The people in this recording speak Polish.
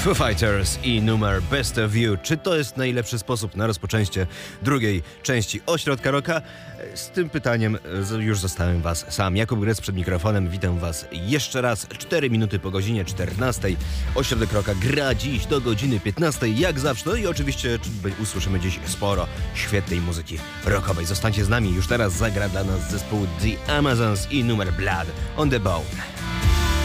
Foo Fighters i numer Best of You. Czy to jest najlepszy sposób na rozpoczęcie drugiej części Ośrodka Rocka? Z tym pytaniem już zostałem was sam. Jakub Gres przed mikrofonem. Witam was jeszcze raz. 4 minuty po godzinie 14. Ośrodek Rocka gra dziś do godziny 15. Jak zawsze. No i oczywiście usłyszymy dziś sporo świetnej muzyki rockowej. Zostańcie z nami. Już teraz zagra dla nas zespół The Amazons i numer Blood on the Bone.